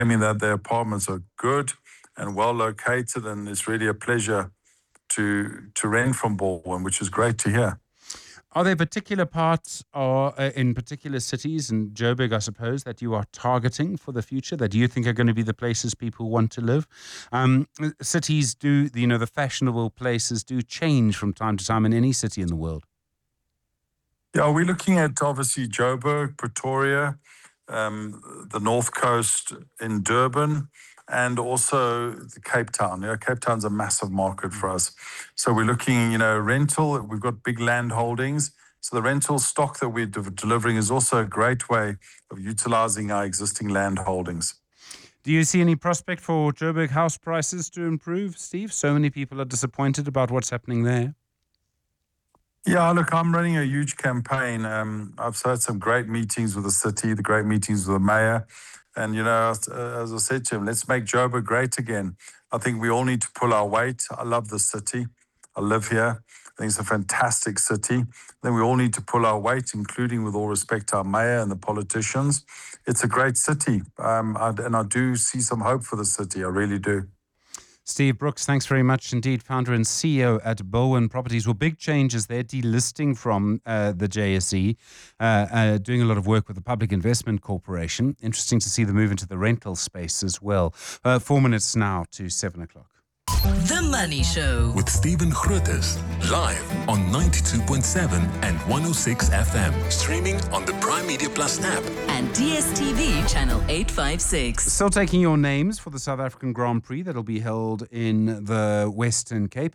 claiming that their apartments are good and well located, and it's really a pleasure to rent from Baldwin, which is great to hear. Are there particular parts or in particular cities, and Joburg, I suppose, that you are targeting for the future that you think are going to be the places people want to live? Cities do, the fashionable places do change from time to time in any city in the world. Yeah, we're looking at obviously Joburg, Pretoria, the North Coast in Durban, and also Cape Town. Cape Town's a massive market for us. So we're looking, rental. We've got big land holdings. So the rental stock that we're delivering is also a great way of utilizing our existing land holdings. Do you see any prospect for Joburg house prices to improve, Steve? So many people are disappointed about what's happening there. Yeah, look, I'm running a huge campaign. I've had some great meetings with the city, the great meetings with the mayor. And, as I said to him, let's make Joburg great again. I think we all need to pull our weight. I love the city. I live here. I think it's a fantastic city. Then we all need to pull our weight, including, with all respect, to our mayor and the politicians. It's a great city. And I do see some hope for the city. I really do. Steve Brooks, thanks very much indeed, founder and CEO at Baldwin Properties. Well, big changes there, delisting from the JSE, doing a lot of work with the Public Investment Corporation. Interesting to see the move into the rental space as well. 4 minutes now to 7 o'clock. The Money Show with Stephen Grootes, live on 92.7 and 106 FM, streaming on the Prime Media Plus app and DSTV channel 856. Still taking your names for the South African Grand Prix that'll be held in the Western Cape,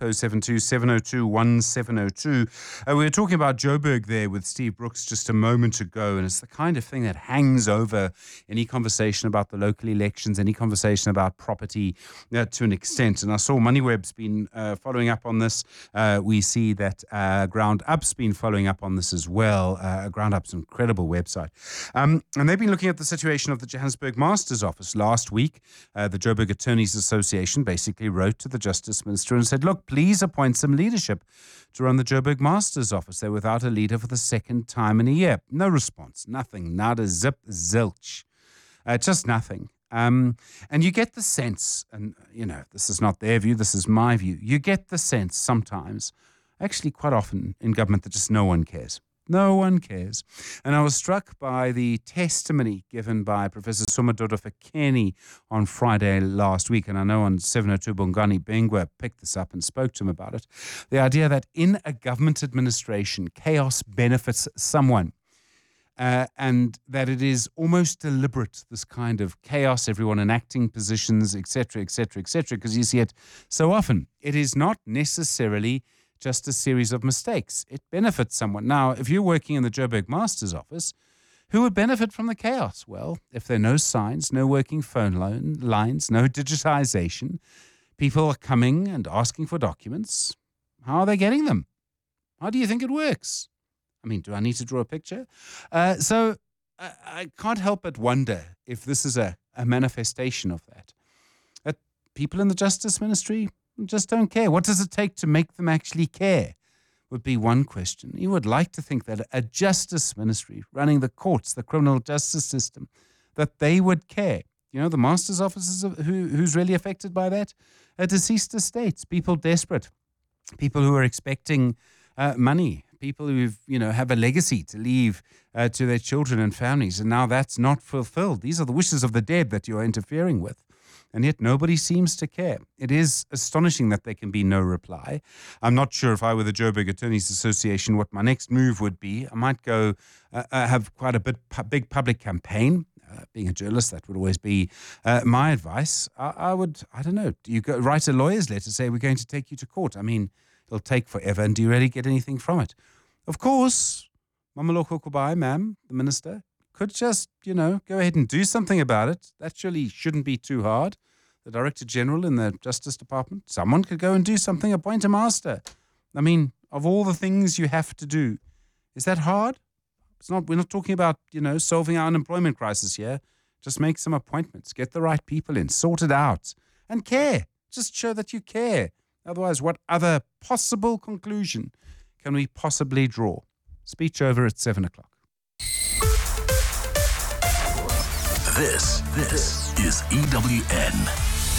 072-702-1702. We were talking about Joburg there with Steve Brooks just a moment ago, and it's the kind of thing that hangs over any conversation about the local elections, any conversation about property to an extent. And I saw MoneyWeb's been following up on this. We see that Ground Up's been following up on this as well. Ground Up's an incredible website. And they've been looking at the situation of the Johannesburg Master's Office. Last week, the Joburg Attorneys Association basically wrote to the Justice Minister and said, look, please appoint some leadership to run the Joburg Master's Office. They're without a leader for the second time in a year. No response, nothing, nada, zip, zilch. Just nothing. And you get the sense, and this is not their view, this is my view, you get the sense sometimes, actually quite often in government, that just no one cares. No one cares. And I was struck by the testimony given by Professor Somadoda Fakeni on Friday last week, and I know on 702 Bongani Bengwa picked this up and spoke to him about it. The idea that in a government administration, chaos benefits someone. And that it is almost deliberate, this kind of chaos, everyone enacting positions, etc., etc., etc., because you see it so often. It is not necessarily just a series of mistakes. It benefits someone. Now, if you're working in the Joburg Master's Office, who would benefit from the chaos? Well, if there are no signs, no working phone lines, no digitization, people are coming and asking for documents. How are they getting them? How do you think it works? I mean, do I need to draw a picture? So I can't help but wonder if this is a manifestation of that. That people in the Justice Ministry just don't care. What does it take to make them actually care? Would be one question. You would like to think that a Justice Ministry running the courts, the criminal justice system, that they would care. The Master's Office, who's really affected by that? Deceased estates, people desperate, people who are expecting money. People who have a legacy to leave to their children and families, and now that's not fulfilled. These are the wishes of the dead that you are interfering with, and yet nobody seems to care. It is astonishing that there can be no reply. I'm not sure if I were the Joburg Attorneys Association what my next move would be. I might go have quite a big public campaign. Being a journalist, that would always be my advice. I don't know, do you go write a lawyer's letter, say we're going to take you to court? I mean, it'll take forever, and do you really get anything from it? Of course, Mameloko Kubai, ma'am, the minister, could just, go ahead and do something about it. That surely shouldn't be too hard. The Director General in the Justice Department, someone could go and do something, appoint a master. I mean, of all the things you have to do, is that hard? We're not talking about, solving our unemployment crisis here. Just make some appointments, get the right people in, sort it out, and care. Just show that you care. Otherwise, what other possible conclusion can we possibly draw? Speech over at 7 o'clock. This is EWN.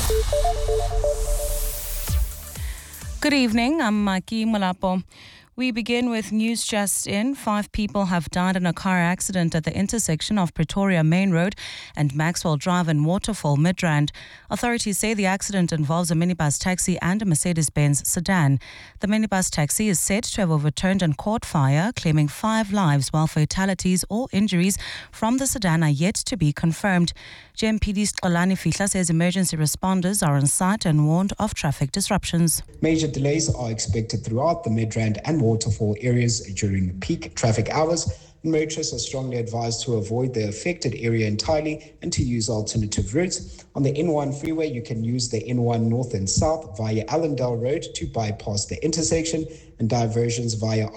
Good evening, I'm Maki Malapo. We begin with news just in. 5 people have died in a car accident at the intersection of Pretoria Main Road and Maxwell Drive in Waterfall, Midrand. Authorities say the accident involves a minibus taxi and a Mercedes-Benz sedan. The minibus taxi is said to have overturned and caught fire, claiming 5 lives, while fatalities or injuries from the sedan are yet to be confirmed. GMPD Xolani Fihla says emergency responders are on site and warned of traffic disruptions. Major delays are expected throughout the Midrand and Waterfall areas during peak traffic hours. Motorists are strongly advised to avoid the affected area entirely and to use alternative routes. On the N1 freeway, you can use the N1 north and south via Allendale Road to bypass the intersection, and diversions via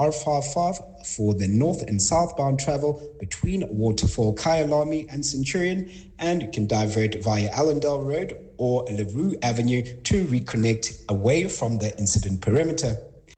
R55 for the north and southbound travel between Waterfall, Kyalami and Centurion, and you can divert via Allendale Road or LaRue Avenue to reconnect away from the incident perimeter.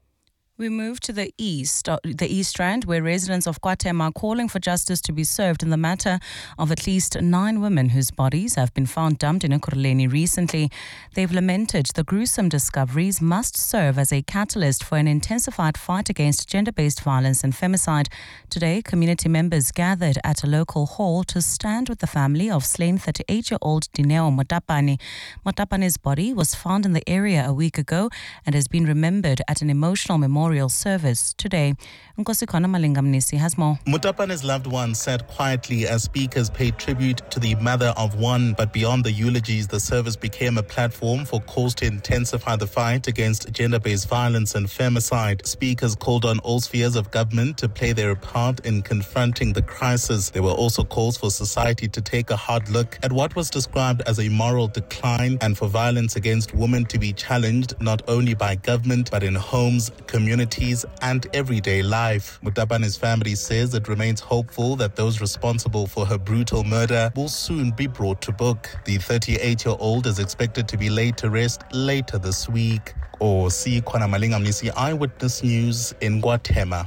We move to the East Rand, where residents of KwaThema are calling for justice to be served in the matter of at least 9 women whose bodies have been found dumped in Ekurhuleni recently. They've lamented the gruesome discoveries must serve as a catalyst for an intensified fight against gender-based violence and femicide. Today, community members gathered at a local hall to stand with the family of slain 38-year-old Dineo Motapane. Motapane's body was found in the area a week ago and has been remembered at an emotional memorial service today. Nkosikona Malingamnisi has more. Motapane's loved ones sat quietly as speakers paid tribute to the mother of one, but beyond the eulogies, the service became a platform for calls to intensify the fight against gender-based violence and femicide. Speakers called on all spheres of government to play their part in confronting the crisis. There were also calls for society to take a hard look at what was described as a moral decline and for violence against women to be challenged not only by government but in homes, communities and everyday life. Motapane's family says it remains hopeful that those responsible for her brutal murder will soon be brought to book. The 38-year-old is expected to be laid to rest later this week. Khona Malingamnisi, Eyewitness News in KwaThema.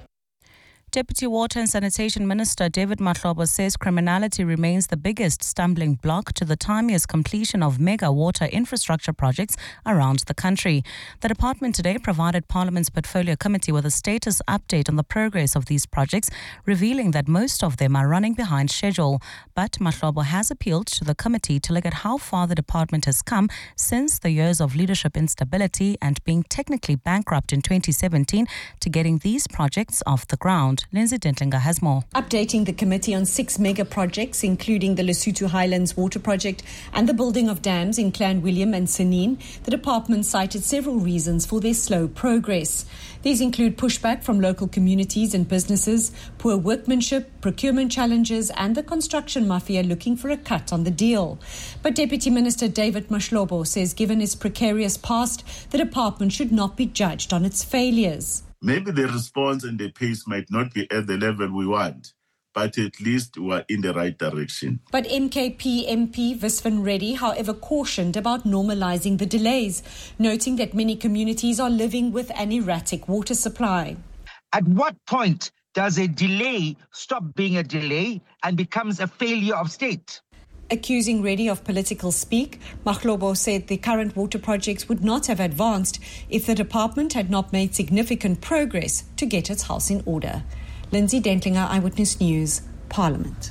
Deputy Water and Sanitation Minister David Mahlobo says criminality remains the biggest stumbling block to the timeliest completion of mega water infrastructure projects around the country. The department today provided Parliament's Portfolio Committee with a status update on the progress of these projects, revealing that most of them are running behind schedule. But Mahlobo has appealed to the committee to look at how far the department has come since the years of leadership instability and being technically bankrupt in 2017 to getting these projects off the ground. Lindsay Dentlinger has more. Updating the committee on 6 mega projects, including the Lesotho Highlands Water Project and the building of dams in Clan William and Senin, the department cited several reasons for their slow progress. These include pushback from local communities and businesses, poor workmanship, procurement challenges, and the construction mafia looking for a cut on the deal. But Deputy Minister David Mahlobo says given its precarious past, the department should not be judged on its failures. Maybe the response and the pace might not be at the level we want, but at least we are in the right direction. But MKP MP Visvan Reddy, however, cautioned about normalizing the delays, noting that many communities are living with an erratic water supply. At what point does a delay stop being a delay and becomes a failure of state? Accusing Reddy of political speak, Mahlobo said the current water projects would not have advanced if the department had not made significant progress to get its house in order. Lindsay Dentlinger, Eyewitness News, Parliament.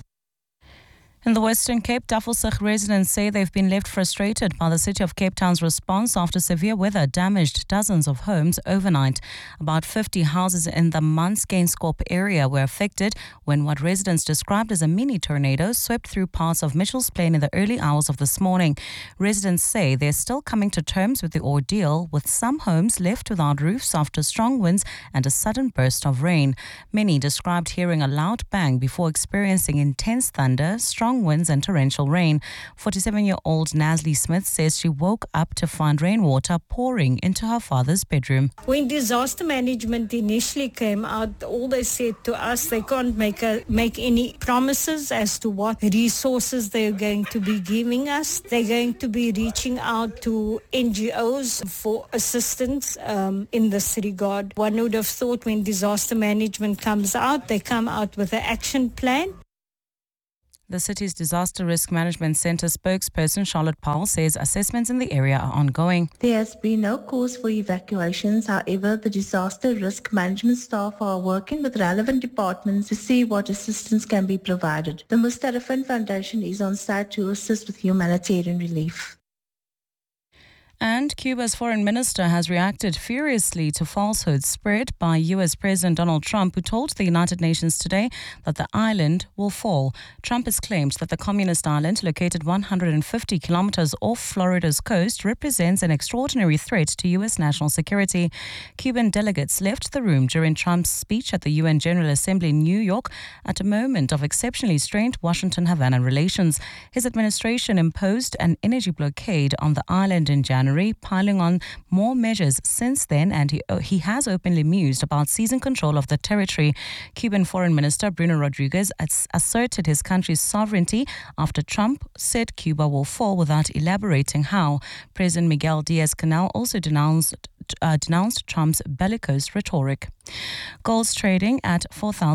In the Western Cape, Tafelsig residents say they've been left frustrated by the City of Cape Town's response after severe weather damaged dozens of homes overnight. About 50 houses in the Manskeinskorp area were affected when what residents described as a mini tornado swept through parts of Mitchell's Plain in the early hours of this morning. Residents say they're still coming to terms with the ordeal, with some homes left without roofs after strong winds and a sudden burst of rain. Many described hearing a loud bang before experiencing intense thunder, strong winds and torrential rain. 47-year-old Nasli Smith says she woke up to find rainwater pouring into her father's bedroom. When disaster management initially came out, all they said to us, they can't make any promises as to what resources they're going to be giving us. They're going to be reaching out to NGOs for assistance in this regard. One would have thought when disaster management comes out, they come out with an action plan. The city's Disaster Risk Management Center spokesperson Charlotte Powell says assessments in the area are ongoing. There has been no cause for evacuations. However, the disaster risk management staff are working with relevant departments to see what assistance can be provided. The Mustarafin Foundation is on site to assist with humanitarian relief. And Cuba's foreign minister has reacted furiously to falsehoods spread by U.S. President Donald Trump, who told the United Nations today that the island will fall. Trump has claimed that the communist island, located 150 kilometers off Florida's coast, represents an extraordinary threat to U.S. national security. Cuban delegates left the room during Trump's speech at the UN General Assembly in New York at a moment of exceptionally strained Washington-Havana relations. His administration imposed an energy blockade on the island in January, piling on more measures since then, and he has openly mused about seizing control of the territory. Cuban Foreign Minister Bruno Rodriguez asserted his country's sovereignty after Trump said Cuba will fall without elaborating how. President Miguel Diaz-Canel also denounced Trump's bellicose rhetoric. Gold's trading at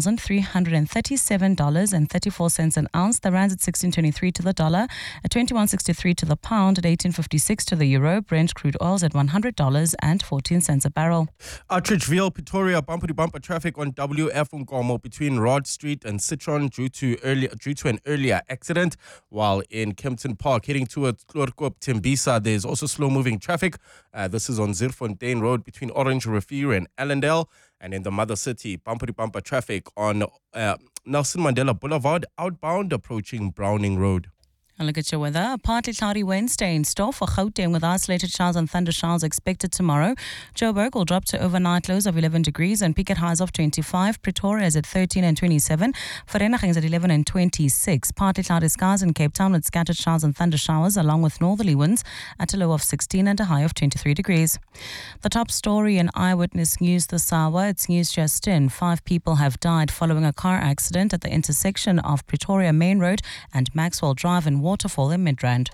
$4,337.34 an ounce. The rand's at 16.23 to the dollar, at 21.63 to the pound, at 18.56 to the euro. Brent crude oil's at $100.14 a barrel. Atteridgeville, Pretoria, bumper-to-bumper traffic on WF Nkomo between Rod Street and Citron due to an earlier accident. While in Kempton Park, heading towards Klorkop Tembisa, there's also slow-moving traffic. This is on Zierfontein Road between Orange Riviera and Allendale. And in the mother city, bumper-to-bumper traffic on Nelson Mandela Boulevard, outbound approaching Browning Road. And look at your weather. A partly cloudy Wednesday in store for Gauteng with isolated showers and thunder showers expected tomorrow. Joburg will drop to overnight lows of 11 degrees and peak at highs of 25. Pretoria is at 13 and 27. Vereeniging is at 11 and 26. Partly cloudy skies in Cape Town with scattered showers and thunder showers along with northerly winds at a low of 16 and a high of 23 degrees. The top story in Eyewitness News this hour. It's news just in. 5 people have died following a car accident at the intersection of Pretoria Main Road and Maxwell Drive in Waterfall in Midrand.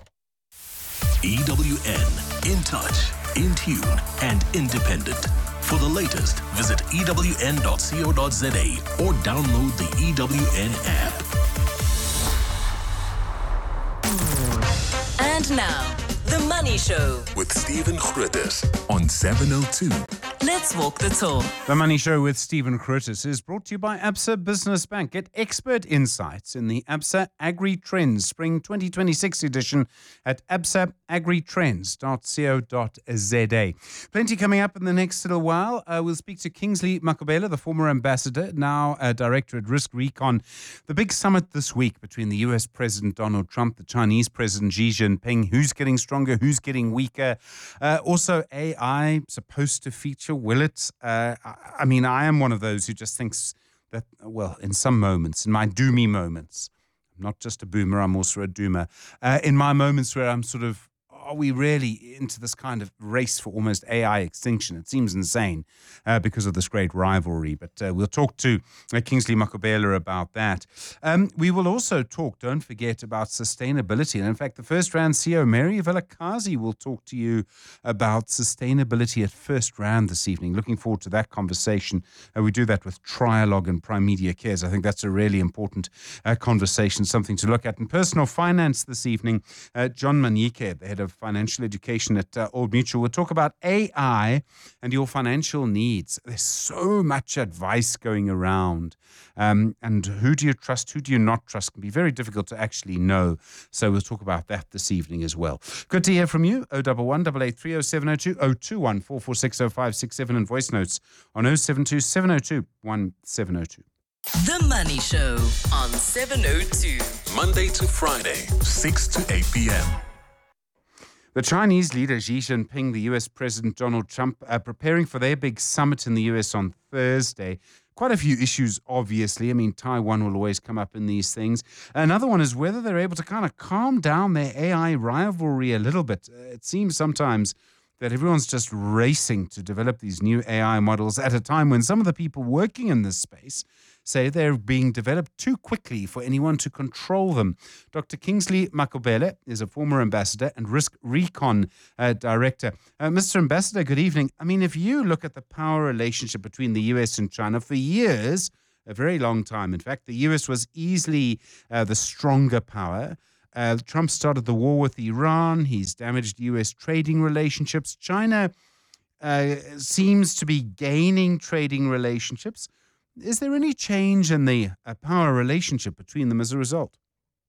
EWN, in touch, in tune and independent. For the latest, visit ewn.co.za or download the EWN app. And now, The Money Show with Stephen Grootes on 702. Let's walk the talk. The Money Show with Stephen Grootes is brought to you by Absa Business Bank. Get expert insights in the Absa Agri Trends Spring 2026 edition at absaagritrends.co.za. Plenty coming up in the next little while. We'll speak to Kingsley Makobela, the former ambassador, now director at Risk Recon. The big summit this week between the US President Donald Trump, the Chinese President Xi Jinping. Who's getting stronger? Who's getting weaker? Also, AI supposed to feature. Will it? I am one of those who just thinks that, well, in some moments, in my doomy moments, I'm not just a boomer, I'm also a doomer. In my moments where I'm sort of, are we really into this kind of race for almost AI extinction? It seems insane because of this great rivalry. But we'll talk to Kingsley Makobela about that. We will also talk, don't forget, about sustainability. And in fact, the First Rand CEO, Mary Velakazi, will talk to you about sustainability at First Rand this evening. Looking forward to that conversation. We do that with Trialogue and Prime Media Cares. I think that's a really important conversation, something to look at. In personal finance this evening, John Manike, the head of financial education at Old Mutual. We'll talk about AI and your financial needs. There's so much advice going around. And who do you trust? Who do you not trust? Can be very difficult to actually know. So we'll talk about that this evening as well. Good to hear from you. 011 883 0702 021 446 0567 and voice notes on 072 702 1702. The Money Show on 702. Monday to Friday, 6 to 8 p.m. The Chinese leader Xi Jinping, the US President Donald Trump, are preparing for their big summit in the US on Thursday. Quite a few issues, obviously. I mean, Taiwan will always come up in these things. Another one is whether they're able to kind of calm down their AI rivalry a little bit. It seems sometimes that everyone's just racing to develop these new AI models at a time when some of the people working in this space say they're being developed too quickly for anyone to control them. Dr. Kingsley Makobela is a former ambassador and Risk Recon director. Mr. Ambassador, good evening. I mean, if you look at the power relationship between the US and China, for years, a very long time. In fact, the US was easily the stronger power. Trump started the war with Iran. He's damaged US trading relationships. China seems to be gaining trading relationships. Is there any change in the power relationship between them as a result?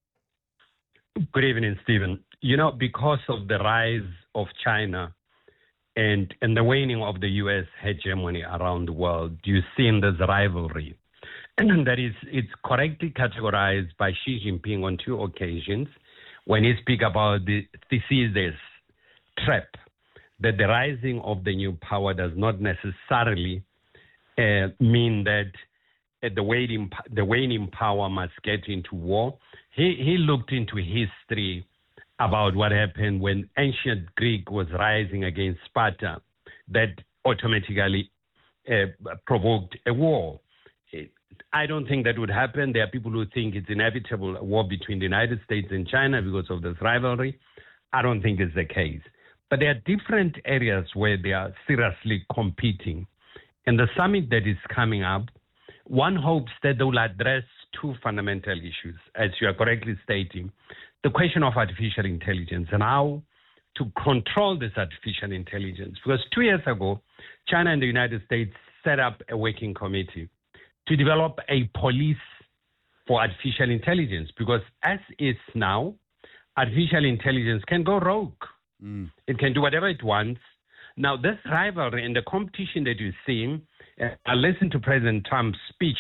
Good evening, Stephen. Because of the rise of China and the waning of the U.S. hegemony around the world, you've seen this rivalry. And that is, it's correctly categorized by Xi Jinping on 2 occasions when he speaks about the Thucydides trap, that the rising of the new power does not necessarily mean that the waning power must get into war. He looked into history about what happened when ancient Greek was rising against Sparta, that automatically provoked a war. I don't think that would happen. There are people who think it's inevitable, a war between the United States and China because of this rivalry. I don't think it's the case. But there are different areas where they are seriously competing. And the summit that is coming up, one hopes that they will address 2 fundamental issues, as you are correctly stating. The question of artificial intelligence and how to control this artificial intelligence. Because 2 years ago, China and the United States set up a working committee to develop a police for artificial intelligence. Because as is now, artificial intelligence can go rogue. It can do whatever it wants. Now, this rivalry and the competition that you're seeing, I listened to President Trump's speech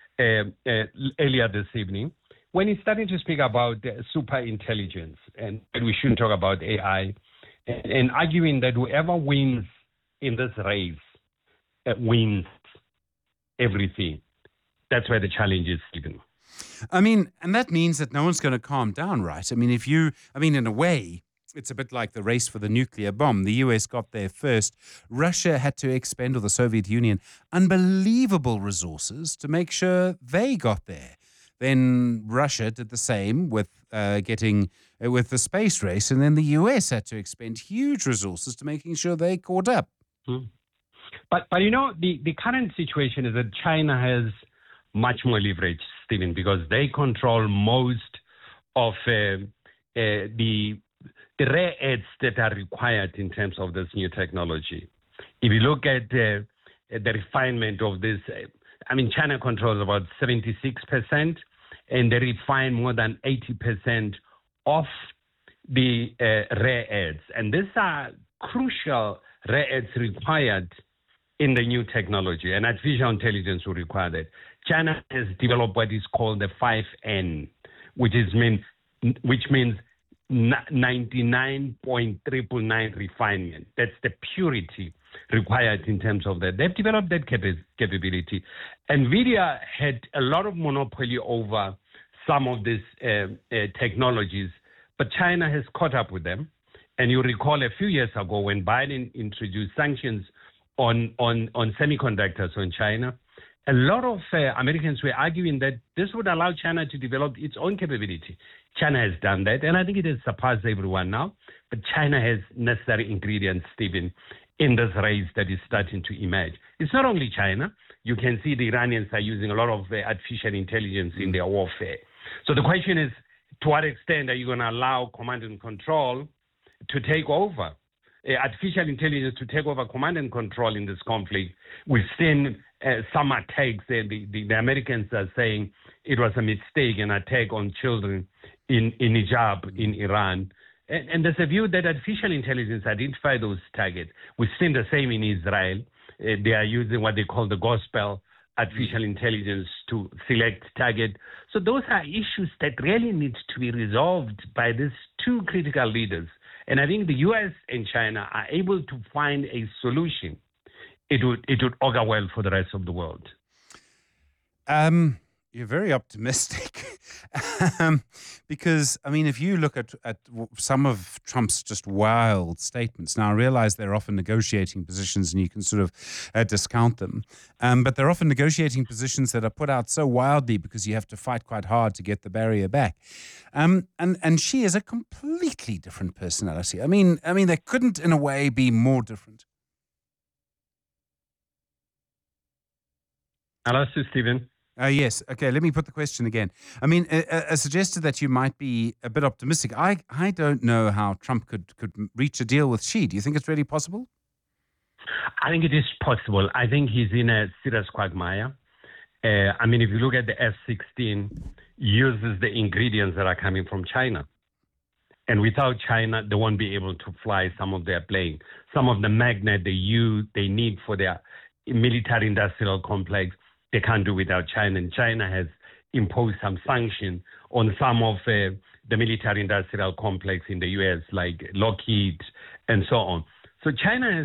earlier this evening, when he's starting to speak about super intelligence and we shouldn't talk about AI, and arguing that whoever wins in this race wins everything. That's where the challenge is, Stephen. I mean, and that means that no one's going to calm down, right? I mean, in a way, it's a bit like the race for the nuclear bomb. The US got there first. Russia had to expend, or the Soviet Union, unbelievable resources to make sure they got there. Then Russia did the same with with the space race, and then the US had to expend huge resources to making sure they caught up. But the current situation is that China has much more leverage, Stephen, because they control most of the rare earths that are required in terms of this new technology. If you look at the refinement of this, China controls about 76%, and they refine more than 80% of the rare earths. And these are crucial rare earths required in the new technology, and artificial intelligence will require that. China has developed what is called the 5N, which means 99.999 refinement. That's the purity required in terms of that. They've developed that capability. NVIDIA had a lot of monopoly over some of these technologies, but China has caught up with them. And you recall a few years ago when Biden introduced sanctions on semiconductors on China, a lot of Americans were arguing that this would allow China to develop its own capability. China has done that, and I think it has surpassed everyone now. But China has necessary ingredients, Stephen, in this race that is starting to emerge. It's not only China. You can see the Iranians are using a lot of artificial intelligence in their warfare. So the question is, to what extent are you going to allow command and control to take over? Artificial intelligence to take over command and control in this conflict. We've seen some attacks. The Americans are saying it was a mistake, an attack on children in hijab in Iran. And there's a view that artificial intelligence identify those targets. We've seen the same in Israel. They are using what they call the gospel artificial intelligence to select target. So those are issues that really need to be resolved by these 2 critical leaders. And I think the U.S. and China are able to find a solution. It would augur well for the rest of the world. You're very optimistic. Because, if you look at some of Trump's just wild statements, now I realize they're often negotiating positions and you can sort of discount them, but they're often negotiating positions that are put out so wildly because you have to fight quite hard to get the barrier back. And she is a completely different personality. They couldn't in a way be more different. I lost you, Stephen. Yes. Okay, let me put the question again. I mean, I suggested that you might be a bit optimistic. I don't know how Trump could reach a deal with Xi. Do you think it's really possible? I think it is possible. I think he's in a serious quagmire. I mean, if you look at the F-16, uses the ingredients that are coming from China. And without China, they won't be able to fly some of their planes. Some of the magnet they need for their military-industrial complex, they can't do without China. And China has imposed some sanctions on some of the military-industrial complex in the U.S., like Lockheed and so on. So China has